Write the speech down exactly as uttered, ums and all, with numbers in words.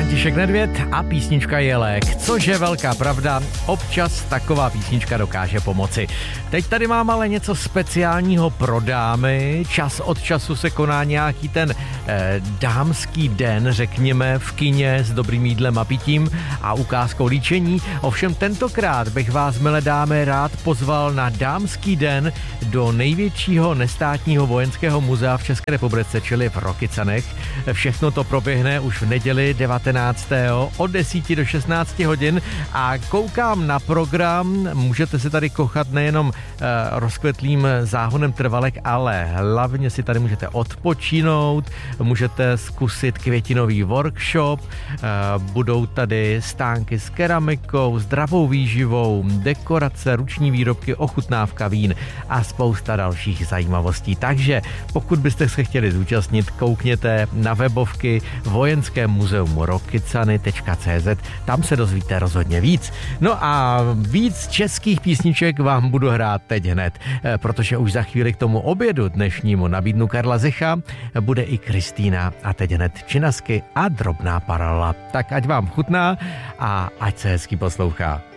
František Nedvěd a písnička Jelek, což je velká pravda, občas taková písnička dokáže pomoci. Teď tady mám ale něco speciálního pro dámy, čas od času se koná nějaký ten eh, dámský den, řekněme, v kině s dobrým jídlem a pitím a ukázkou líčení, ovšem tentokrát bych vás, milé dámy, rád pozval na dámský den do největšího nestátního vojenského muzea v České republice, čili v Rokycanech. Všechno to proběhne už v neděli devatenáctého od deseti do šestnácti hodin a koukám na program, můžete si tady kochat nejenom eh, rozkvetlým záhonem trvalek, ale hlavně si tady můžete odpočinout, můžete zkusit květinový workshop, eh, budou tady stánky s keramikou, zdravou výživou, dekorace, ruční výrobky, ochutnávka vín a spousta dalších zajímavostí. Takže pokud byste se chtěli zúčastnit, koukněte na webovky Vojenské muzeum rokycany tečka cé zet, tam se dozvíte rozhodně víc. No a víc českých písniček vám budu hrát teď hned, protože už za chvíli k tomu obědu dnešnímu nabídnu Karla Zecha, bude i Kristýna a teď hned Činasky a drobná paralela. Tak ať vám chutná a ať se hezky poslouchá.